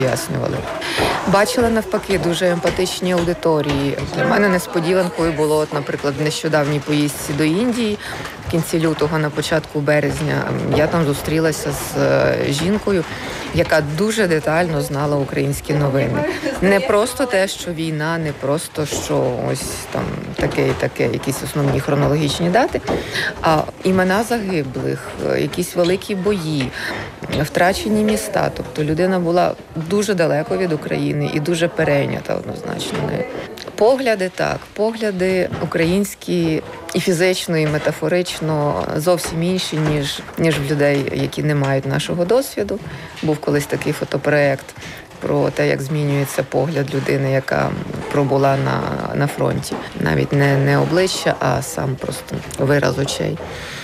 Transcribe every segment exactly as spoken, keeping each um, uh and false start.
пояснювали. Бачила навпаки дуже емпатичні аудиторії. Для мене несподіванкою було, от, наприклад, в нещодавній поїздці до Індії, в кінці лютого, на початку березня, я там зустрілася з жінкою, яка дуже детально знала українські новини. Не просто те, що війна, не просто, що ось там таке і таке, якісь основні хронологічні дати, а імена загиблих, якісь великі бої, втрачені міста. Тобто людина була дуже далеко від України і дуже перейнята однозначно нею. Погляди так, погляди українські і фізично, і метафорично зовсім інші, ніж, ніж в людей, які не мають нашого досвіду. Був колись такий фотопроект про те, як змінюється погляд людини, яка пробула на, на фронті. Навіть не, не обличчя, а сам просто вираз очей.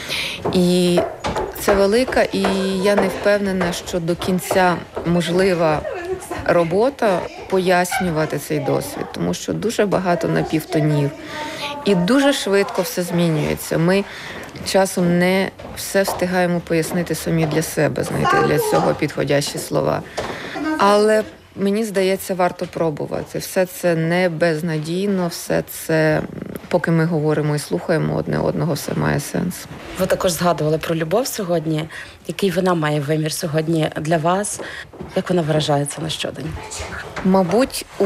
І це велика, і я не впевнена, що до кінця можлива робота пояснювати цей досвід, тому що дуже багато напівтонів і дуже швидко все змінюється. Ми часом не все встигаємо пояснити самі для себе, знайти для цього підходящі слова. Але мені здається, варто пробувати. Все це не безнадійно, все це, поки ми говоримо і слухаємо одне одного, все має сенс. Ви також згадували про любов сьогодні. Який вона має вимір сьогодні для вас? Як вона виражається на щодень? Мабуть, у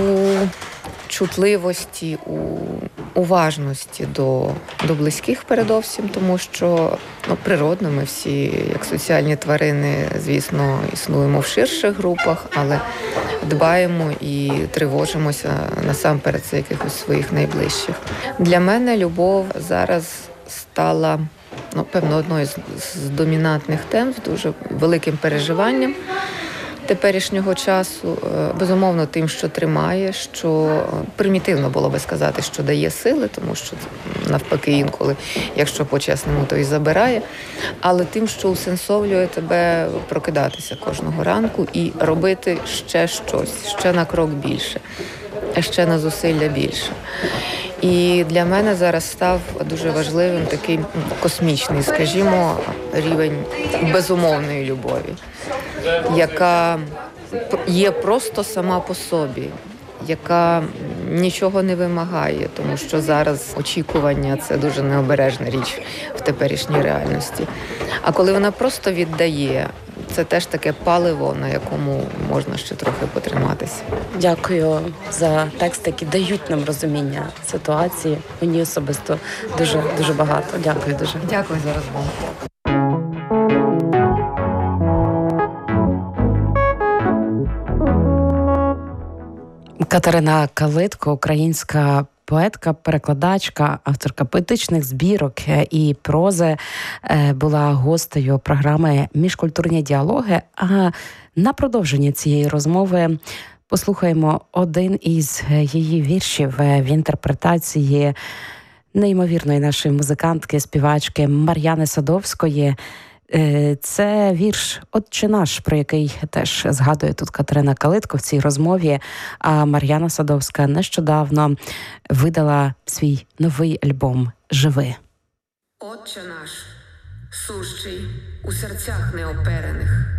чутливості, у уважності до, до близьких передовсім, тому що ну, природно ми всі, як соціальні тварини, звісно, існуємо в ширших групах, але дбаємо і тривожимося насамперед за якихось своїх найближчих. Для мене любов зараз стала, ну, певно, одною з, з домінантних тем, з дуже великим переживанням теперішнього часу, безумовно, тим, що тримає, що примітивно було би сказати, що дає сили, тому що навпаки інколи, якщо по-чесному, то і забирає, але тим, що усенсовлює тебе прокидатися кожного ранку і робити ще щось, ще на крок більше, ще на зусилля більше. І для мене зараз став дуже важливим такий космічний, скажімо, рівень безумовної любові, яка є просто сама по собі, яка нічого не вимагає, тому що зараз очікування – це дуже необережна річ в теперішній реальності. А коли вона просто віддає, це теж таке паливо, на якому можна ще трохи потриматися. Дякую за тексти, які дають нам розуміння ситуації. Мені особисто дуже, дуже багато. Дякую дуже. Дякую за розмову. Катерина Калитко, українська поетка, перекладачка, авторка поетичних збірок і прози, була гостею програми «Міжкультурні діалоги». А на продовження цієї розмови послухаємо один із її віршів в інтерпретації неймовірної нашої музикантки, співачки Мар'яни Садовської. Це вірш «Отче наш», про який теж згадує тут Катерина Калитко в цій розмові. А Мар'яна Садовська нещодавно видала свій новий альбом «Живи». Отче наш, сущий у серцях неоперених,